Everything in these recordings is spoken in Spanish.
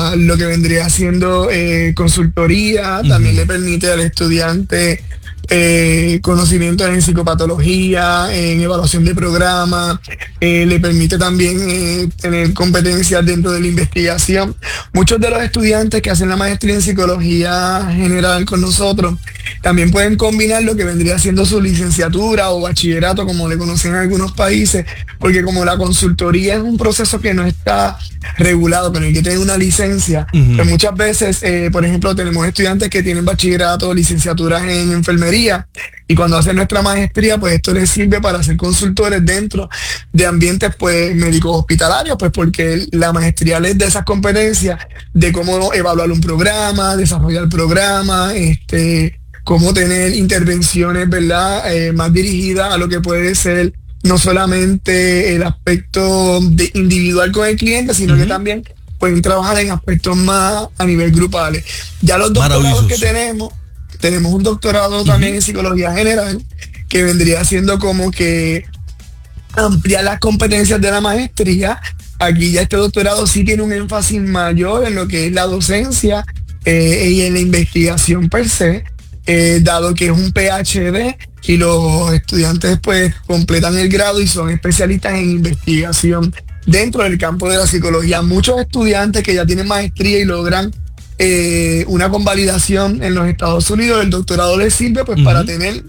lo que vendría siendo consultoría, también le permite al estudiante conocimientos en psicopatología, en evaluación de programas, le permite también tener competencias dentro de la investigación. Muchos de los estudiantes que hacen la maestría en psicología general con nosotros también pueden combinar lo que vendría siendo su licenciatura o bachillerato, como le conocen en algunos países, porque como la consultoría es un proceso que no está regulado, pero hay que tener una licencia, pues muchas veces, por ejemplo, tenemos estudiantes que tienen bachillerato o licenciaturas en enfermería, y cuando hacen nuestra maestría, pues esto les sirve para ser consultores dentro de ambientes pues médicos hospitalarios, pues porque la maestría les da esas competencias de cómo evaluar un programa, desarrollar el programa, cómo tener intervenciones, ¿verdad? Más dirigidas a lo que puede ser no solamente el aspecto individual con el cliente, sino que también pueden trabajar en aspectos más a nivel grupales. Ya los doctorados que tenemos un doctorado también en psicología general, que vendría siendo como que ampliar las competencias de la maestría. Aquí ya este doctorado sí tiene un énfasis mayor en lo que es la docencia y en la investigación per se, dado que es un PhD y los estudiantes pues completan el grado y son especialistas en investigación dentro del campo de la psicología. Muchos estudiantes que ya tienen maestría y logran una convalidación en los Estados Unidos, el doctorado les sirve pues para tener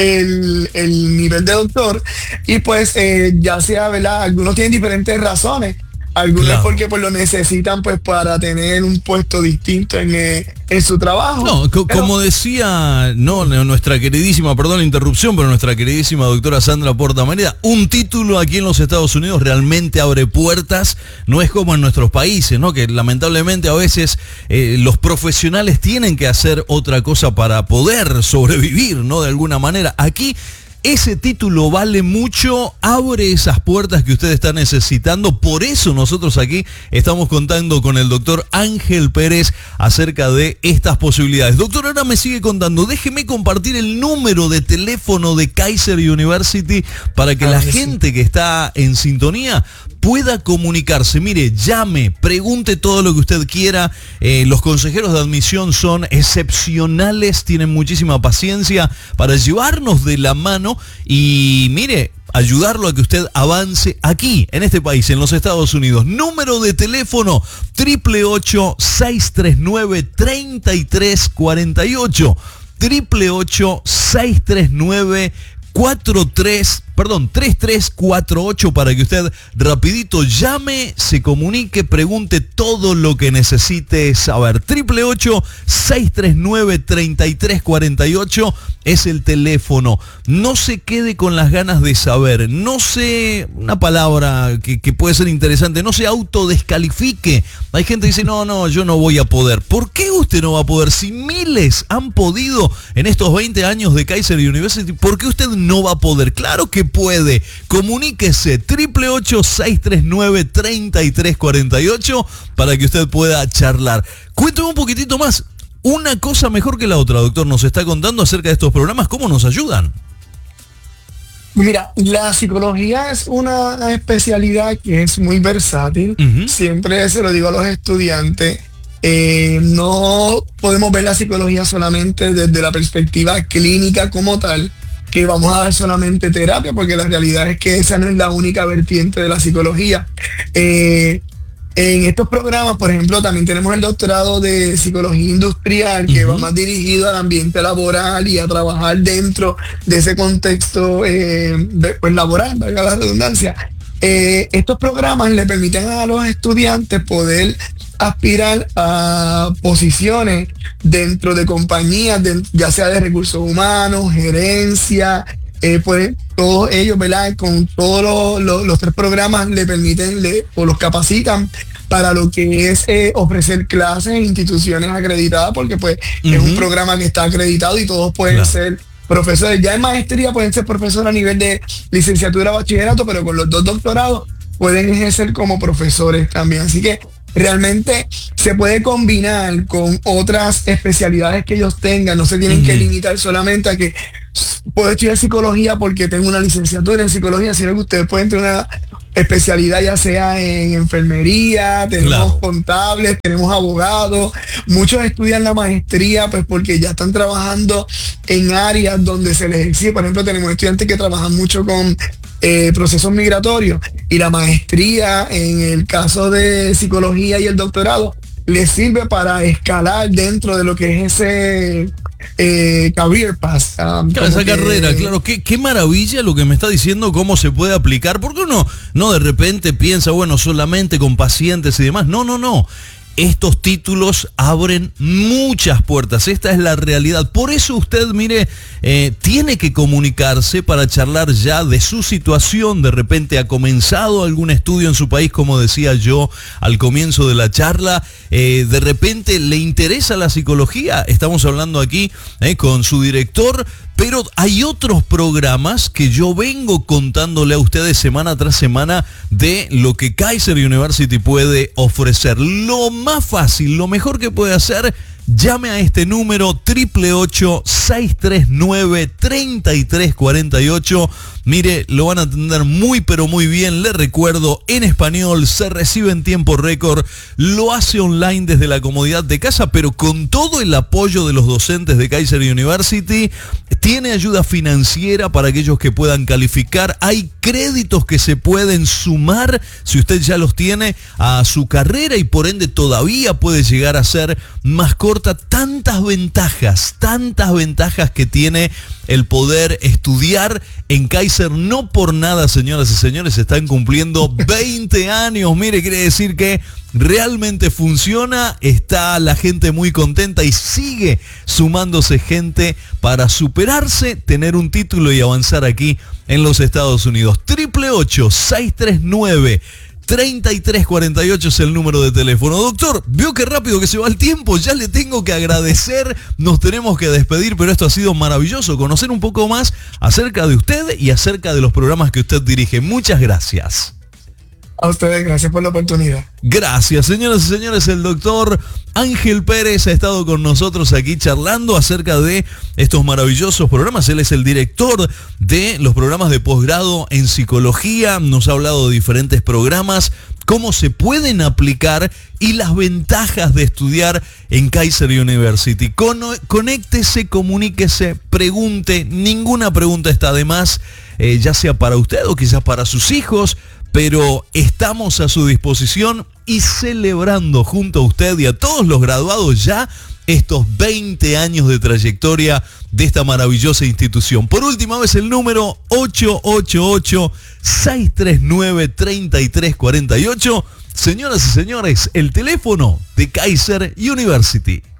el nivel de doctor, y pues ya sea, ¿verdad? Algunos tienen diferentes razones. Algunos porque pues lo necesitan pues para tener un puesto distinto en su trabajo. No, como decía, nuestra queridísima, perdón la interrupción, pero nuestra queridísima doctora Sandra Portamareda, un título aquí en los Estados Unidos realmente abre puertas. No es como en nuestros países, ¿no? Que lamentablemente a veces los profesionales tienen que hacer otra cosa para poder sobrevivir, ¿no? De alguna manera. Aquí ese título vale mucho, abre esas puertas que usted está necesitando. Por eso nosotros aquí estamos contando con el doctor Ángel Pérez acerca de estas posibilidades. Doctor, ahora me sigue contando. Déjeme compartir el número de teléfono de Kaiser University para que la gente que está en sintonía pueda comunicarse. Mire, llame, pregunte todo lo que usted quiera. Los consejeros de admisión son excepcionales, tienen muchísima paciencia para llevarnos de la mano y, mire, ayudarlo a que usted avance aquí, en este país, en los Estados Unidos. Número de teléfono 888-639-3348. 888-639-3348 para que usted rapidito llame, se comunique, pregunte todo lo que necesite saber. 888-639-3348 es el teléfono. No se quede con las ganas de saber. No se, una palabra que puede ser interesante, no se autodescalifique. Hay gente que dice, no, yo no voy a poder. ¿Por qué usted no va a poder? Si miles han podido en estos 20 años de Kaiser University, ¿por qué usted no va a poder? Claro que puede. Comuníquese 888-639-3348 para que usted pueda charlar. Cuénteme un poquitito más. Una cosa mejor que la otra, doctor, nos está contando acerca de estos programas, ¿cómo nos ayudan? Mira, la psicología es una especialidad que es muy versátil. Siempre se lo digo a los estudiantes. No podemos ver la psicología solamente desde la perspectiva clínica como tal, que vamos a dar solamente terapia, porque la realidad es que esa no es la única vertiente de la psicología. En estos programas, por ejemplo, también tenemos el doctorado de psicología industrial, que va más dirigido al ambiente laboral y a trabajar dentro de ese contexto pues laboral, valga la redundancia. Estos programas le permiten a los estudiantes poder aspirar a posiciones dentro de compañías, ya sea de recursos humanos, gerencia, pues todos ellos, ¿verdad? Con todos los tres programas le permiten o los capacitan para lo que es ofrecer clases en instituciones acreditadas, porque pues es un programa que está acreditado y todos pueden ser profesores. Ya en maestría pueden ser profesores a nivel de licenciatura, bachillerato, pero con los dos doctorados pueden ejercer como profesores también. Así que realmente se puede combinar con otras especialidades que ellos tengan. No se tienen que limitar solamente a que puedo estudiar psicología porque tengo una licenciatura en psicología, sino que ustedes pueden tener especialidad ya sea en enfermería, tenemos contables, tenemos abogados. Muchos estudian la maestría pues porque ya están trabajando en áreas donde se les exige. Por ejemplo, tenemos estudiantes que trabajan mucho con procesos migratorios, y la maestría en el caso de psicología y el doctorado les sirve para escalar dentro de lo que es ese career path. Esa carrera, claro, qué maravilla lo que me está diciendo, cómo se puede aplicar, porque uno no de repente piensa, bueno, solamente con pacientes y demás. No. Estos títulos abren muchas puertas, esta es la realidad. Por eso usted, mire, tiene que comunicarse para charlar ya de su situación. De repente ha comenzado algún estudio en su país, como decía yo al comienzo de la charla. De repente le interesa la psicología, estamos hablando aquí con su director. Pero hay otros programas que yo vengo contándole a ustedes semana tras semana de lo que Kaiser University puede ofrecer. Lo más fácil, lo mejor que puede hacer, llame a este número 888-639-3348. Mire, lo van a atender muy pero muy bien. Le recuerdo, en español, se recibe en tiempo récord, lo hace online desde la comodidad de casa, pero con todo el apoyo de los docentes de Kaiser University. Tiene ayuda financiera para aquellos que puedan calificar. Hay créditos que se pueden sumar, si usted ya los tiene, a su carrera, y por ende todavía puede llegar a ser más corta. Tantas ventajas que tiene el poder estudiar en Kaiser. No por nada, señoras y señores, se están cumpliendo 20 años. Mire, quiere decir que realmente funciona, está la gente muy contenta y sigue sumándose gente para superarse, tener un título y avanzar aquí en los Estados Unidos. 888-639-3348 es el número de teléfono. Doctor, veo que rápido que se va el tiempo, ya le tengo que agradecer, nos tenemos que despedir, pero esto ha sido maravilloso, conocer un poco más acerca de usted y acerca de los programas que usted dirige. Muchas gracias. A ustedes, gracias por la oportunidad. Gracias, señoras y señores. El doctor Ángel Pérez ha estado con nosotros aquí charlando acerca de estos maravillosos programas. Él es el director de los programas de posgrado en psicología. Nos ha hablado de diferentes programas, cómo se pueden aplicar y las ventajas de estudiar en Kaiser University. Conéctese, comuníquese, pregunte. Ninguna pregunta está de más, ya sea para usted o quizás para sus hijos. Pero estamos a su disposición y celebrando junto a usted y a todos los graduados ya estos 20 años de trayectoria de esta maravillosa institución. Por última vez el número 888-639-3348. Señoras y señores, el teléfono de Kaiser University.